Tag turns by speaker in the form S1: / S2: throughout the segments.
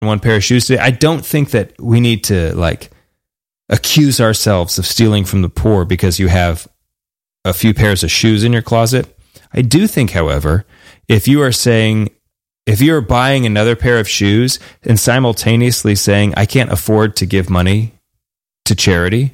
S1: one pair of shoes today. I don't think that we need to like accuse ourselves of stealing from the poor because you have a few pairs of shoes in your closet. I do think, however, if you're buying another pair of shoes and simultaneously saying, I can't afford to give money to charity,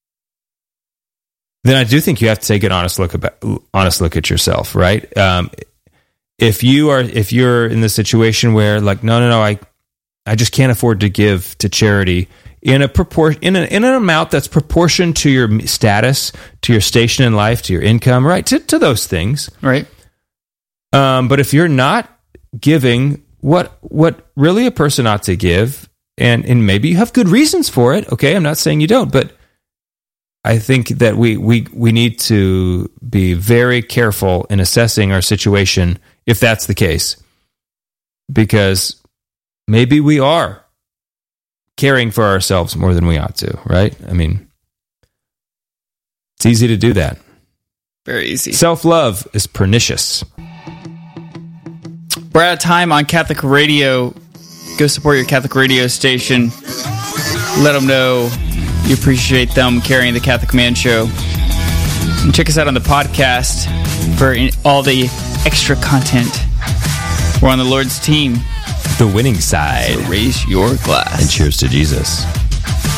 S1: then I do think you have to take an honest look at yourself, right? If you're in the situation where like, no, I just can't afford to give to charity in an amount that's proportioned to your status, to your station in life, to your income, right? To those things,
S2: right?
S1: But if you're not giving what really a person ought to give, and maybe you have good reasons for it, okay? I'm not saying you don't, but I think that we need to be very careful in assessing our situation if that's the case, because maybe we are caring for ourselves more than we ought to, right? I mean, it's easy to do that.
S2: Very easy.
S1: Self-love is pernicious.
S2: We're out of time on Catholic Radio. Go support your Catholic radio station. Let them know you appreciate them carrying the Catholic Man Show. And check us out on the podcast for all the extra content. We're on the Lord's team.
S1: The winning side.
S2: So raise your glass.
S1: And cheers to Jesus.